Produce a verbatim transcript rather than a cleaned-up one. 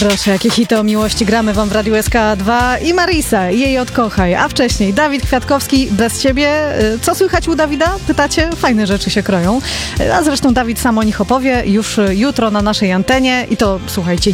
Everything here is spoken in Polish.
Proszę, jakie hity o miłości gramy wam w Radiu S K dwa i Marisa, jej odkochaj, a wcześniej Dawid Kwiatkowski, bez ciebie. Co słychać u Dawida? Pytacie? Fajne rzeczy się kroją. A zresztą Dawid sam o nich opowie już jutro na naszej antenie i to, słuchajcie,